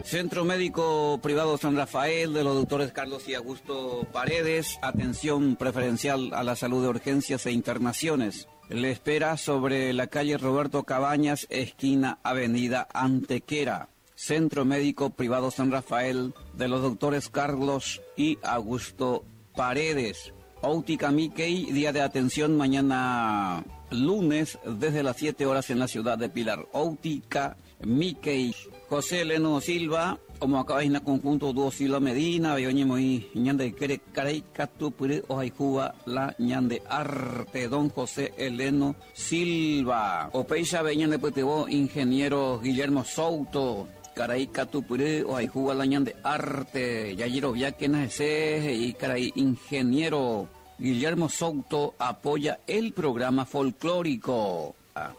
Centro Médico Privado San Rafael de los doctores Carlos y Augusto Paredes, atención preferencial a la salud de urgencias e internaciones. Le espera sobre la calle Roberto Cabañas, esquina Avenida Antequera. Centro Médico Privado San Rafael de los doctores Carlos y Augusto Paredes. Óptica Mickey, día de atención mañana lunes desde las 7 horas en la ciudad de Pilar. Óptica Mickey. José Eleno Silva, como acaba en conjunto Dúo Silva Medina, Beoñe Moí, Ñande Kere Caray Catupuri, Ojaijuba, la Ñande Arte, don José Eleno Silva. Opeixa Beñan de Petebo, ingeniero Guillermo Souto, Caray Catupuri, Ojaijuba, la Ñande Arte, Yayiro Viaquena ese y Caray ingeniero Guillermo Souto apoya el programa folclórico.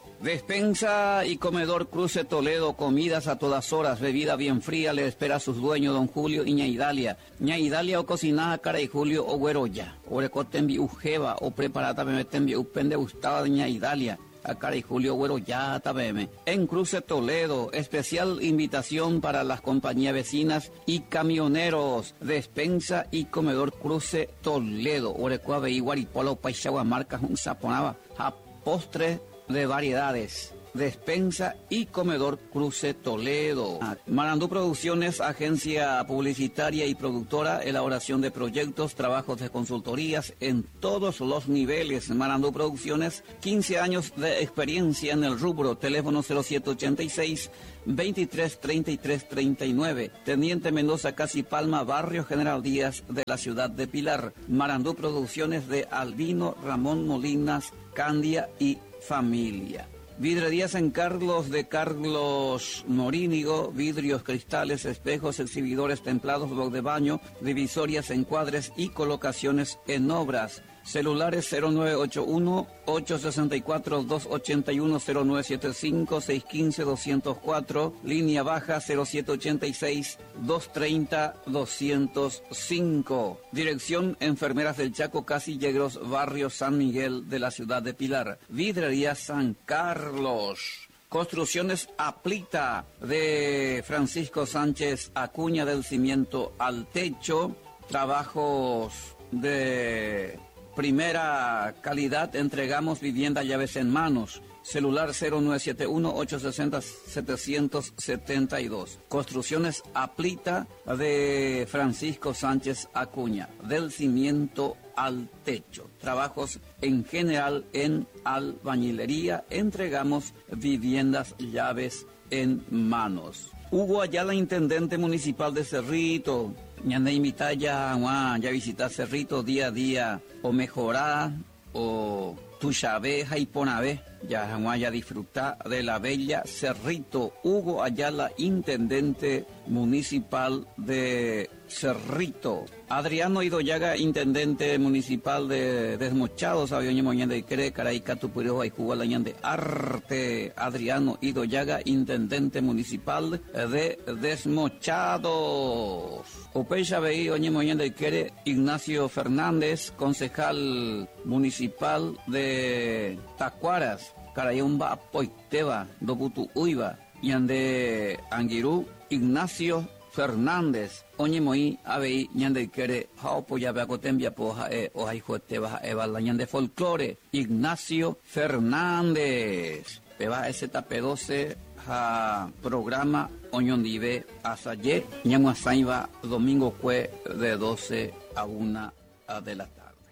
Despensa y comedor Cruce Toledo, comidas a todas horas, bebida bien fría, le espera a sus dueños don Julio y Ñaidalia. Ñaidalia o cocinada cara y Julio o güeroya, o recotembi ujeva o preparata me metembi upende gustaba de Ñaidalia. A cara y Julio güeroya tabeme. En Cruce Toledo, especial invitación para las compañías vecinas y camioneros. Despensa y comedor Cruce Toledo. Orecuave y Guaripolo, Paixagua, Marcas, un saponaba. A postre de variedades, despensa y comedor Cruce Toledo. Marandú Producciones, agencia publicitaria y productora, elaboración de proyectos, trabajos de consultorías en todos los niveles. Marandú Producciones, 15 años de experiencia en el rubro. Teléfono 0786 23 33 39. Teniente Mendoza, Casi Palma, Barrio General Díaz de la ciudad de Pilar. Marandú Producciones de Albino Ramón Molinas, Candia y familia. Vidrería San Carlos de Carlos Morínigo, vidrios, cristales, espejos, exhibidores templados, bloc de baño, divisorias, encuadres y colocaciones en obras. Celulares 0981-864-281-0975-615-204, línea baja 0786-230-205. Dirección Enfermeras del Chaco, Casi Yegros, Barrio San Miguel de la ciudad de Pilar. Vidrería San Carlos. Construcciones Aplita de Francisco Sánchez Acuña, del cimiento al techo. Trabajos de primera calidad, entregamos vivienda, llaves en manos. Celular 0971-860-772. Construcciones Aplita de Francisco Sánchez Acuña, del cimiento al techo. Trabajos en general en albañilería, entregamos viviendas, llaves en manos. Hugo Ayala, intendente municipal de Cerrito. Ñande invita ya visitar Cerrito día a día, o mejorar, o tuxabé, jaiponabé, ya disfrutar de la bella Cerrito. Hugo Ayala, intendente municipal de Cerrito. Adriano Idoyaga, intendente municipal de Desmochados, Avioñe Moñán de Cre, Caraica, Tupurió, Aijugalañán de Arte. Adriano Idoyaga, intendente municipal de Desmochados. Opecha Veí, Oñe Moñán de Cre, Ignacio Fernández, concejal municipal de Tacuaras, Carayumba, Poiteva, Dobutu Uiva, Ñande Anguirú, Ignacio Fernández, Oñemoí, Abei, Ñande Quere, Jaupo, Yabeacotembia, Poja, Ojaijueteba, Eva, Ñande Folclore, Ignacio Fernández. Peba ese tape 12 a programa Oñondive Asaye, Ñamuasaiba, domingo fue de 12 a 1 de la tarde.